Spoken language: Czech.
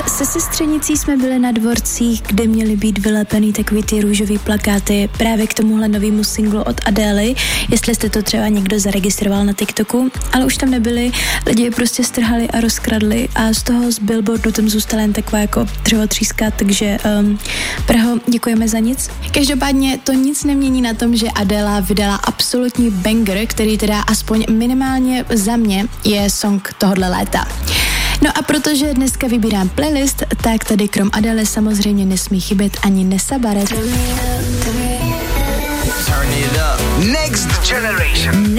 Se sestřenicí jsme byli na dvorcích, kde měly být vylepený takový ty růžový plakáty právě k tomuhle novému singlu od Adély, jestli jste to třeba někdo zaregistroval na TikToku, ale už tam nebyli, lidi je prostě strhali a rozkradli a z toho z billboardu tam zůstala jen taková jako dřevotříska, takže Praho, děkujeme za nic. Každopádně to nic nemění na tom, že Adéla vydala absolutní banger, který teda aspoň minimálně za mě je song tohodle léta. No a protože dneska vybírám playlist, tak tady krom Adély samozřejmě nesmí chybět ani Nessa Barrett. Next Generation.